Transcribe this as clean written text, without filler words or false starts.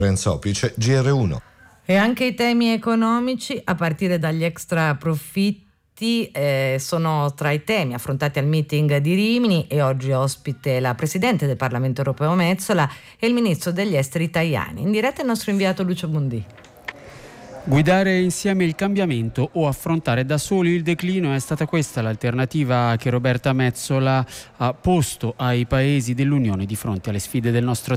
Renzopice, GR1. E anche i temi economici, a partire dagli extra profitti, sono tra i temi affrontati al meeting di Rimini, e oggi ospite la Presidente del Parlamento Europeo Metsola e il Ministro degli Esteri Tajani. In diretta il nostro inviato Lucio Buondì. Guidare insieme il cambiamento o affrontare da soli il declino è stata questa l'alternativa che Roberta Metsola ha posto ai paesi dell'Unione di fronte alle sfide del nostro